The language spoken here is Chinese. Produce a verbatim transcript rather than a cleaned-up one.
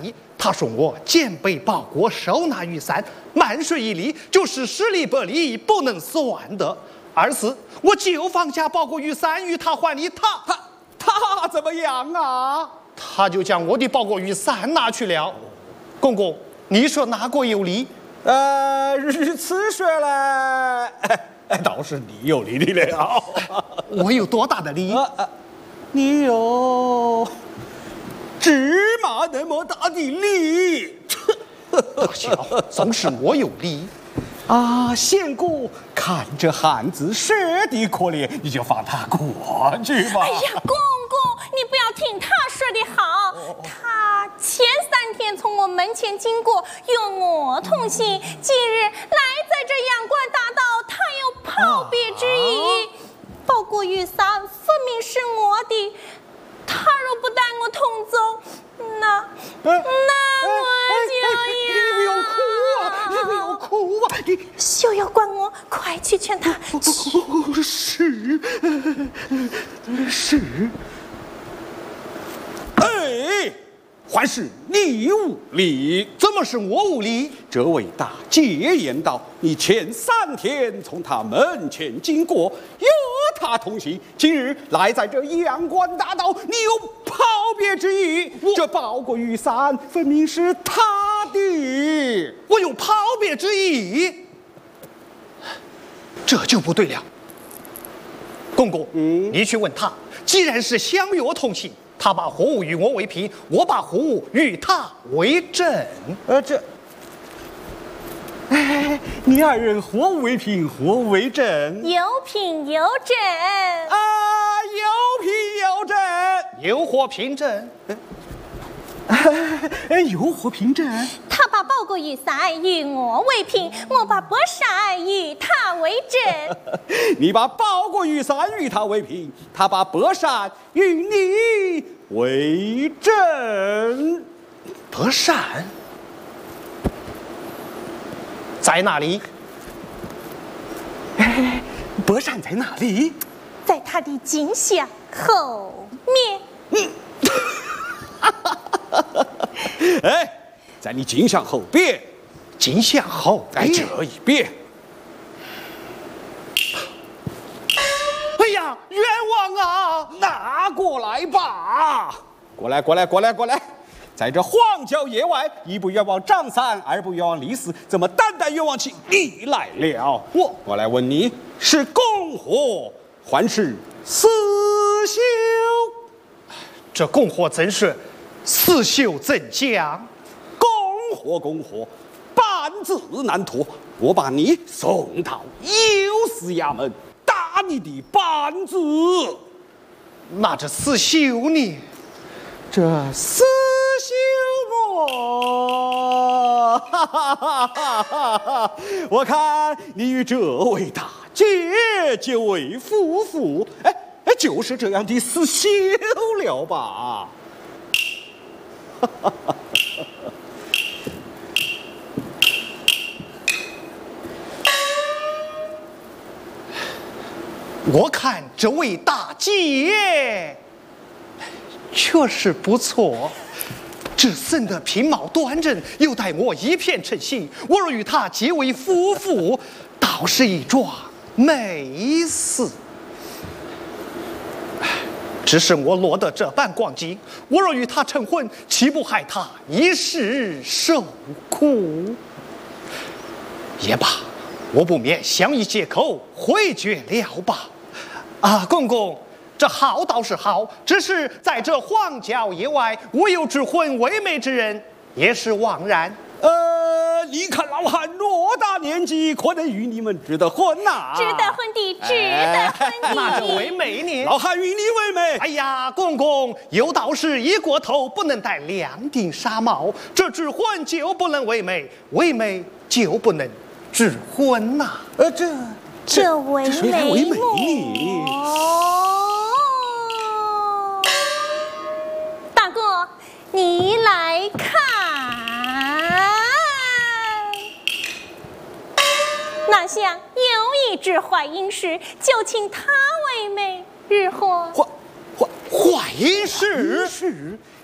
里，他说我肩背包裹，手拿雨伞，慢水一里就是十里百里，不能算的。而是我就放下包裹雨伞与他还礼，他他他怎么样啊？ 他就将我的包裹雨伞拿去了。公公，你说哪个有理？ 呃，如此说来，哎，倒是你有理的了。 我有多大的理？ 啊啊、你有芝麻那么大的理。 大小总是我有理啊！仙姑看着汉子舍得可怜，你就放他过去吧。 哎呀，公公，你不要听他说的好。他前三天从我门前经过，与我同行，今日来在这阳关大道，他有抛别之意。包裹雨伞分明是我的，他若不带我同走，那那我就要…… 你不要哭啊！你不要哭啊！你休要管我，快去劝他。 是是。 哎，还是你无理！ 怎么是我无理？ 这位大姐言道：你前三天从他门前经过，与他同行，今日来在这阳关大道，你有抛别之意。这包裹雨伞分明是他的， 我有抛别之意，这就不对了。公公，嗯，你去问他，既然是相与我同行，他把货物与我为凭，我把货物与他为证。 呃，这，哎，你二人何为凭，何为证？ 有凭有证啊，有凭有证， 有何凭证？ 哎，有何凭证？ 他把包裹雨伞与我为凭，我把薄扇与他为证。 你把包裹雨伞与他为凭，他把薄扇与你为证。 薄扇在哪里？ 哎，薄扇在哪里？ 在他的颈项后面。 嗯。哎，在你颈项后边， 颈项后边， 哎，这一边。 哎呀，冤枉啊！ 拿过来吧，过来，过来，过来，过来。在这荒郊野外，一不冤枉张三，二不冤枉李四，怎么单单冤枉起你来了？我我来问你，是供货还是私修？ 这供货怎是私修怎讲？ 供货供货，半字难脱。我把你送到右司衙门，打你的半字。 那这私修呢？ 这私修我，哈哈哈哈哈哈！我看你与这位大姐结为夫妇，哎哎，就是这样的私修了吧？哈哈哈！ 我看这位大姐确实不错，这生得品貌端正，又待我一片称心。我若与她结为夫妇，倒是一桩美事。只是我落得这般光景，我若与她成婚，岂不害她一世受苦？也罢，我不免相依借口回绝了吧。啊，公公，这好倒是好，只是在这荒郊野外，我有指婚为媒之人，也是枉然。 呃，你看老汉偌大年纪，可能与你们值得婚呐、啊？ 值得婚的，值得婚的。 那这为媒呢？ 老汉与你为媒。 哎呀，公公，有道是一过头不能戴两顶纱帽，这指婚就不能为媒，为媒就不能指婚呐、啊。 呃，这这为媒呢？ 大哥，你来看，那厢有一只坏阴氏，就请他为媒，日后坏坏坏阴氏是